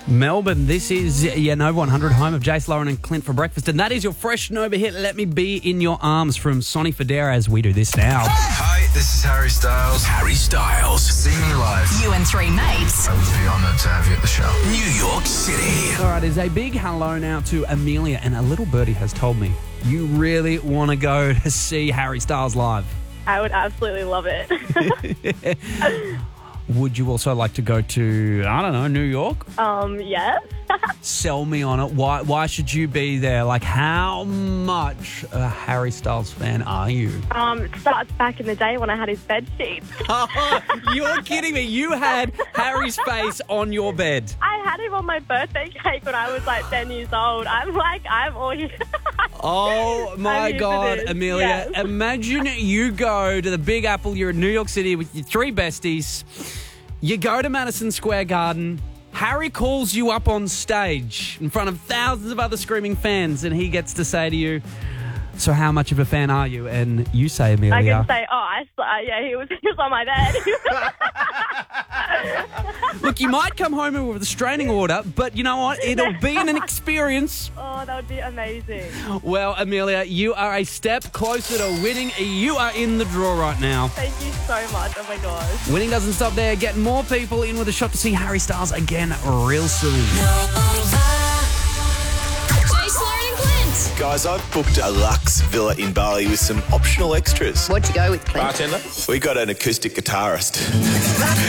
Melbourne, this is your Nova 100, home of Jace, Lauren and Clint for breakfast. And that is your fresh Nova hit, Let Me Be In Your Arms, from Sonny Fodera, as we do this now. Hi, this is Harry Styles. Harry Styles. See me live. You and three mates. I would be honoured to have you at the show. New York City. All right, is a big hello now to Amelia, and a little birdie has told me you really want to go to see Harry Styles live. I would absolutely love it. Would you also like to go to, I don't know, New York? Yes. Sell me on it. Why should you be there? Like, how much a Harry Styles fan are you? It starts back in the day when I had his bed sheets. You're kidding me. You had Harry's face on your bed. I had him on my birthday cake when I was like 10 years old. I'm all here. Oh, my God, Amelia. Yes. Imagine you go to the Big Apple. You're in New York City with your three besties. You go to Madison Square Garden. Harry calls you up on stage in front of thousands of other screaming fans, and he gets to say to you, so how much of a fan are you? And you say, Amelia, I can say, he was on my bed. look, you might come home with a restraining order, but you know what? It'll be an experience. Oh, that would be amazing. Well, Amelia, you are a step closer to winning. You are in the draw right now. Thank you so much. Oh, my gosh. Winning doesn't stop there. Get more people in with a shot to see Harry Styles again real soon. Jace, Lauren and Clint. Guys, I've booked a luxe villa in Bali with some optional extras. What'd you go with, Clint? Bartender. We got an acoustic guitarist.